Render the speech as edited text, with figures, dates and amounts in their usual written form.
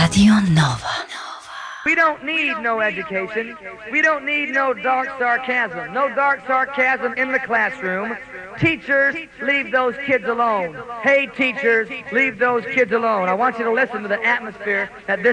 Radio Nova. We don't need no education. We don't need no dark sarcasm. No dark sarcasm in the classroom. Teachers, leave those kids alone. Hey, teachers, leave those kids alone. I want you to listen to the atmosphere that this